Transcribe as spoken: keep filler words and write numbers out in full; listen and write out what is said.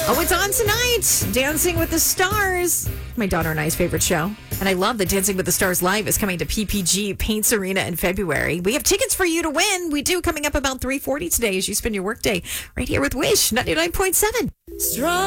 Oh, it's on tonight. Dancing with the Stars. My daughter and I's favorite show. And I love that Dancing with the Stars Live is coming to P P G Paints Arena in February. We have tickets for you to win. We do, coming up about three forty today as you spend your workday right here with Wish ninety-nine point seven. Strong.